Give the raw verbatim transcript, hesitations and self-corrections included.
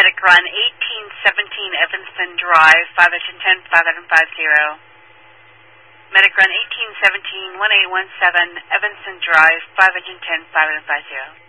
Medic Run eighteen seventeen Evanston Drive, five hundred ten, five hundred fifty. Medic Run eighteen seventeen, one eight one seven Evanston Drive, five hundred ten, five hundred fifty.